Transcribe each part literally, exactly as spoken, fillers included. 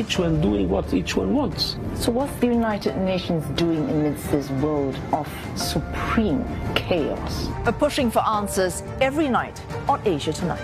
each one doing what each one wants. So what's the United Nations doing amidst this world of supreme chaos? We're pushing for answers every night on Asia Tonight.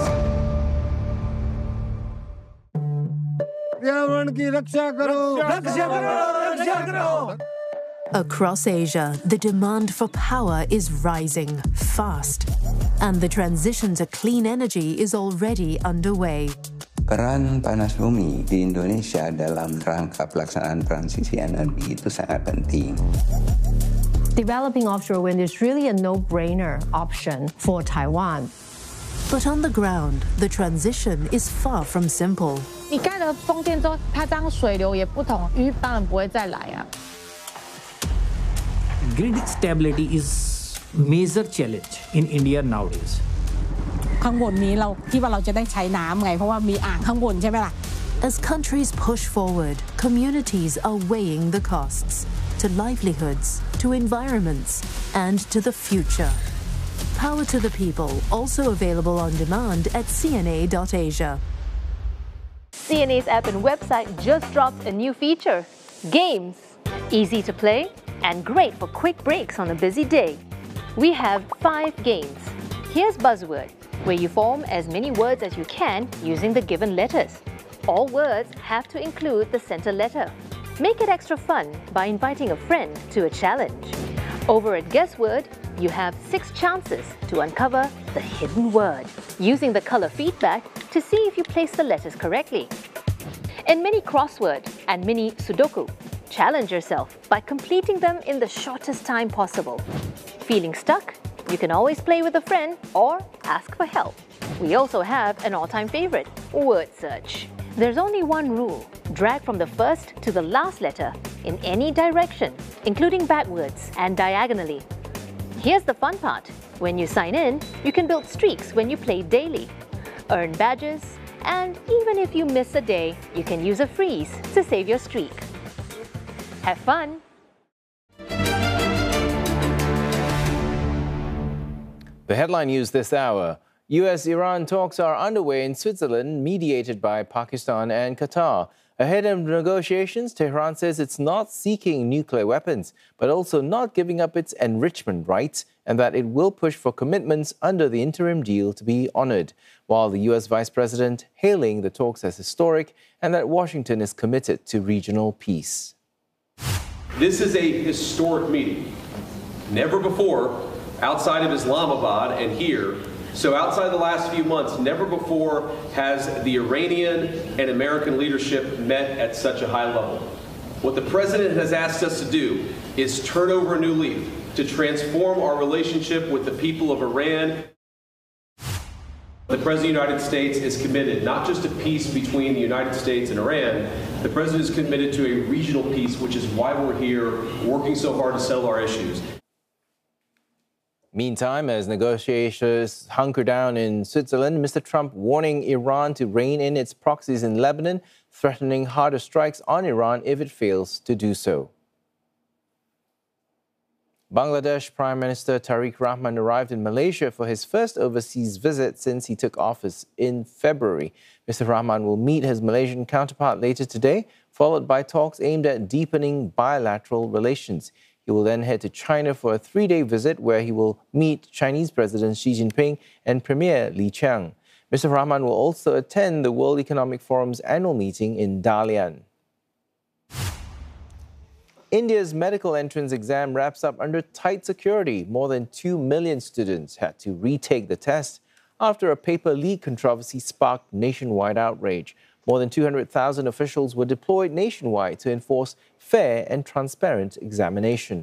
Across Asia, the demand for power is rising fast, and the transition to clean energy is already underway. Peran panas bumi di Indonesia dalam rangka pelaksanaan transisi energi itu sangat penting. Developing offshore wind is really a no-brainer option for Taiwan. But on the ground, the transition is far from simple. 你盖了风电之后，它这样水流也不同，鱼当然不会再来啊。 Grid stability is major challenge in India nowadays. ข้างบนนี้เราคิดว่าเราจะได้ใช้น้ำไงเพราะว่ามีอ่างข้างบนใช่ไหมล่ะ As countries push forward, communities are weighing the costs to livelihoods, to environments, and to the future. Power to the People, also available on demand at c n a dot asia. C N A's app and website just dropped a new feature, Games. Easy to play and great for quick breaks on a busy day. We have five games. Here's Buzzword, where you form as many words as you can using the given letters. All words have to include the center letter. Make it extra fun by inviting a friend to a challenge. Over at Guessword, you have six chances to uncover the hidden word, using the color feedback to see if you place the letters correctly. In Mini Crossword and Mini Sudoku, challenge yourself by completing them in the shortest time possible. Feeling stuck? You can always play with a friend or ask for help. We also have an all-time favorite, Word Search. There's only one rule: drag from the first to the last letter in any direction, including backwards and diagonally. Here's the fun part. When you sign in, you can build streaks when you play daily, earn badges, and even if you miss a day, you can use a freeze to save your streak. Have fun! The headline news this hour. U S Iran talks are underway in Switzerland, mediated by Pakistan and Qatar. Ahead of negotiations, Tehran says it's not seeking nuclear weapons, but also not giving up its enrichment rights, and that it will push for commitments under the interim deal to be honored, while the U S Vice President hailing the talks as historic and that Washington is committed to regional peace. This is a historic meeting. Never before, outside of Islamabad and here, so outside the last few months, never before has the Iranian and American leadership met at such a high level. What the President has asked us to do is turn over a new leaf, to transform our relationship with the people of Iran. The President of the United States is committed not just to peace between the United States and Iran, the President is committed to a regional peace, which is why we're here working so hard to settle our issues. Meantime, as negotiators hunker down in Switzerland, Mister Trump warning Iran to rein in its proxies in Lebanon, threatening harder strikes on Iran if it fails to do so. Bangladesh Prime Minister Tariq Rahman arrived in Malaysia for his first overseas visit since he took office in February. Mister Rahman will meet his Malaysian counterpart later today, followed by talks aimed at deepening bilateral relations. He will then head to China for a three-day visit where he will meet Chinese President Xi Jinping and Premier Li Qiang. Mister Rahman will also attend the World Economic Forum's annual meeting in Dalian. India's medical entrance exam wraps up under tight security. More than two million students had to retake the test after a paper leak controversy sparked nationwide outrage. More than two hundred thousand officials were deployed nationwide to enforce fair and transparent examination.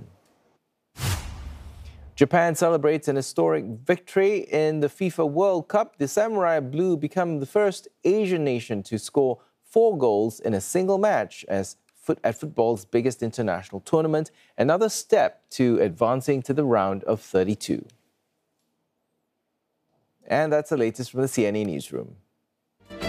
Japan celebrates an historic victory in the FIFA World Cup. The Samurai Blue become the first Asian nation to score four goals in a single match as foot at football's biggest international tournament, another step to advancing to the round of thirty-two. And that's the latest from the C N A Newsroom.